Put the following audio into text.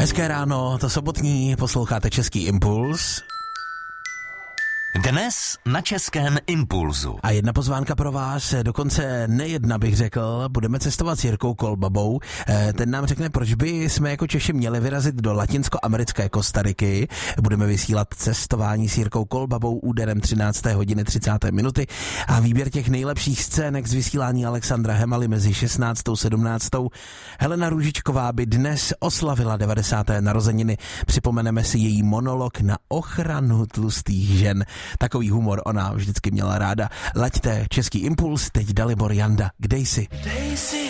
Hezké ráno, to sobotní, posloucháte Český impuls. Dnes na Českém impulzu. A jedna pozvánka pro vás, dokonce nejedna bych řekl, budeme cestovat s Jirkou Kolbabou. Ten nám řekne, proč by jsme jako Češi měli vyrazit do latinskoamerické Kostariky. Budeme vysílat cestování s Jirkou Kolbabou úderem 13. hodiny 30. minuty a výběr těch nejlepších scének z vysílání Alexandra Hemaly mezi 16. a 17. Helena Růžičková by dnes oslavila 90. narozeniny. Připomeneme si její monolog na ochranu tlustých žen. Takový humor ona vždycky měla ráda. Laďte Český impuls, teď Dalibor Janda. Kde jsi? Dej si